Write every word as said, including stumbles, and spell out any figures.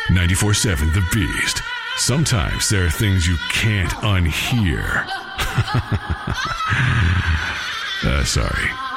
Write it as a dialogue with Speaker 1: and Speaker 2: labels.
Speaker 1: ninety-four seven The Beast. Sometimes there are things you can't unhear. uh, sorry.